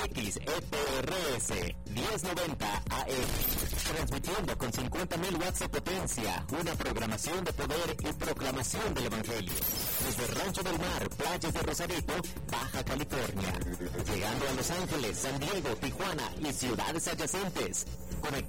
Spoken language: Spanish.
XEPRS 1090 AM, transmitiendo con 50.000 watts de potencia, una programación de poder y proclamación del Evangelio. Desde Rancho del Mar, playas de Rosarito, Baja California, llegando a Los Ángeles, San Diego, Tijuana y ciudades adyacentes. Conectando